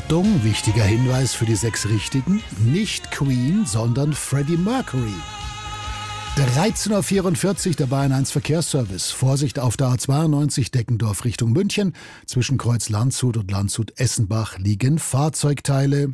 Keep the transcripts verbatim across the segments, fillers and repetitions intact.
Achtung, wichtiger Hinweis für die sechs Richtigen, nicht Queen, sondern Freddie Mercury. dreizehn Uhr vierundvierzig, der Bayern eins Verkehrsservice. Vorsicht auf der A zweiundneunzig Deckendorf Richtung München. Zwischen Kreuz Landshut und Landshut-Essenbach liegen Fahrzeugteile.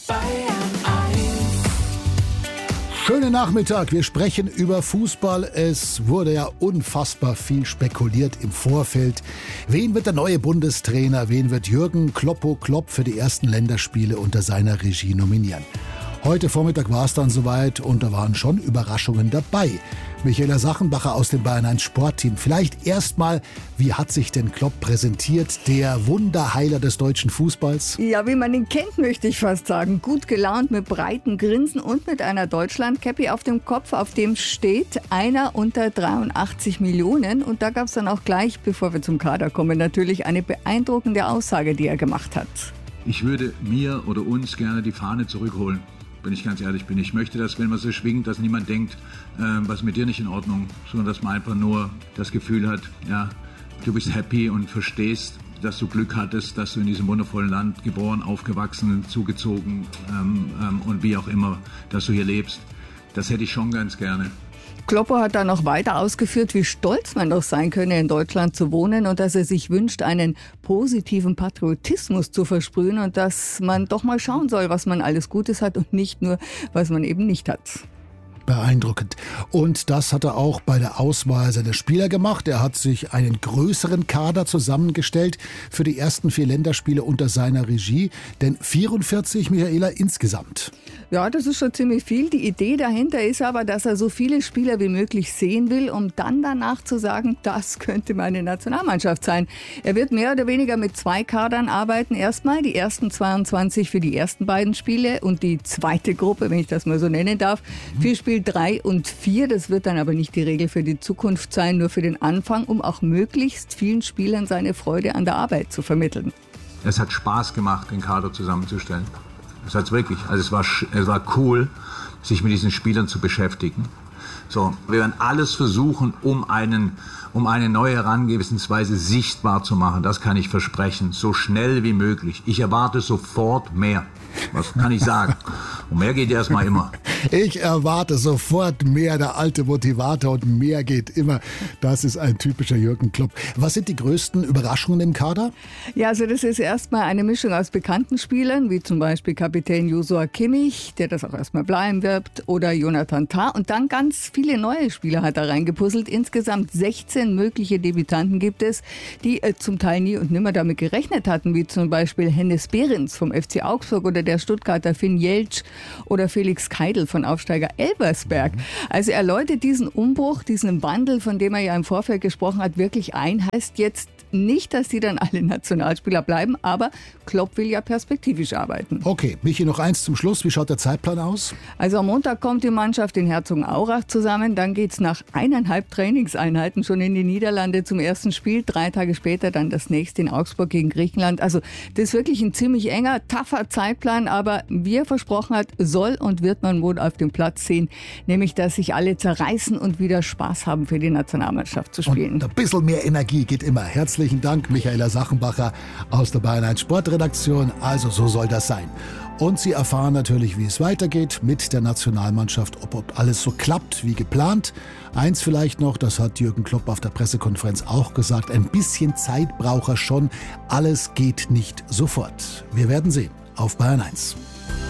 Schönen Nachmittag, wir sprechen über Fußball. Es wurde ja unfassbar viel spekuliert im Vorfeld. Wen wird der neue Bundestrainer, wen wird Jürgen Kloppo Klopp für die ersten Länderspiele unter seiner Regie nominieren? Heute Vormittag war es dann soweit und da waren schon Überraschungen dabei. Michaela Sachenbacher aus dem Bayern eins Sportteam. Vielleicht erstmal, wie hat sich denn Klopp präsentiert, der Wunderheiler des deutschen Fußballs? Ja, wie man ihn kennt, möchte ich fast sagen. Gut gelaunt, mit breiten Grinsen und mit einer Deutschland-Cappy auf dem Kopf, auf dem steht einer unter dreiundachtzig Millionen. Und da gab es dann auch gleich, bevor wir zum Kader kommen, natürlich eine beeindruckende Aussage, die er gemacht hat. Ich würde mir oder uns gerne die Fahne zurückholen. Wenn ich ganz ehrlich bin. Ich möchte, dass, wenn man so schwingt, dass niemand denkt, äh, was mit dir nicht in Ordnung, sondern dass man einfach nur das Gefühl hat, ja, du bist happy und verstehst, dass du Glück hattest, dass du in diesem wundervollen Land geboren, aufgewachsen, zugezogen ähm, ähm, und wie auch immer, dass du hier lebst. Das hätte ich schon ganz gerne. Kloppo hat dann noch weiter ausgeführt, wie stolz man doch sein könne, in Deutschland zu wohnen und dass er sich wünscht, einen positiven Patriotismus zu versprühen und dass man doch mal schauen soll, was man alles Gutes hat und nicht nur, was man eben nicht hat. Beeindruckend. Und das hat er auch bei der Auswahl seiner Spieler gemacht. Er hat sich einen größeren Kader zusammengestellt für die ersten vier Länderspiele unter seiner Regie. Denn vierundvierzig, Michaela, insgesamt. Ja, das ist schon ziemlich viel. Die Idee dahinter ist aber, dass er so viele Spieler wie möglich sehen will, um dann danach zu sagen, das könnte meine Nationalmannschaft sein. Er wird mehr oder weniger mit zwei Kadern arbeiten. Erstmal die ersten zweiundzwanzig für die ersten beiden Spiele und die zweite Gruppe, wenn ich das mal so nennen darf, für Spiel drei und vier. Das wird dann aber nicht die Regel für die Zukunft sein, nur für den Anfang, um auch möglichst vielen Spielern seine Freude an der Arbeit zu vermitteln. Es hat Spaß gemacht, den Kader zusammenzustellen. Es hat wirklich. Also es war, es war cool, sich mit diesen Spielern zu beschäftigen. So, wir werden alles versuchen, um einen, um eine neue Herangehensweise sichtbar zu machen. Das kann ich versprechen. So schnell wie möglich. Ich erwarte sofort mehr. Was kann ich sagen? Und mehr geht erstmal immer. Ich erwarte sofort mehr, der alte Motivator, und mehr geht immer. Das ist ein typischer Jürgen Klopp. Was sind die größten Überraschungen im Kader? Ja, also das ist erstmal eine Mischung aus bekannten Spielern, wie zum Beispiel Kapitän Joshua Kimmich, der das auch erstmal bleiben wird, oder Jonathan Tah. Und dann ganz viele neue Spieler hat er reingepuzzelt. Insgesamt sechzehn mögliche Debütanten gibt es, die äh, zum Teil nie und nimmer damit gerechnet hatten, wie zum Beispiel Hennes Behrens vom F C Augsburg oder der Stuttgarter Finn Jeltsch oder Felix Keidl von Aufsteiger Elversberg. Also er läutet diesen Umbruch, diesen Wandel, von dem er ja im Vorfeld gesprochen hat, wirklich ein. Heißt jetzt nicht, dass die dann alle Nationalspieler bleiben, aber Klopp will ja perspektivisch arbeiten. Okay, Michi, noch eins zum Schluss. Wie schaut der Zeitplan aus? Also am Montag kommt die Mannschaft in Herzogenaurach zusammen. Dann geht es nach eineinhalb Trainingseinheiten schon in die Niederlande zum ersten Spiel. Drei Tage später dann das nächste in Augsburg gegen Griechenland. Also das ist wirklich ein ziemlich enger, tougher Zeitplan. Aber wie er versprochen hat, soll und wird man wohl auf dem Platz sehen. Nämlich, dass sich alle zerreißen und wieder Spaß haben, für die Nationalmannschaft zu spielen. Und ein bisschen mehr Energie geht immer. Herzlichen Dank, Michaela Sachenbacher aus der Bayern eins Sportredaktion. Also so soll das sein. Und Sie erfahren natürlich, wie es weitergeht mit der Nationalmannschaft, ob, ob alles so klappt wie geplant. Eins vielleicht noch, das hat Jürgen Klopp auf der Pressekonferenz auch gesagt, ein bisschen Zeit braucht er schon. Alles geht nicht sofort. Wir werden sehen auf Bayern eins.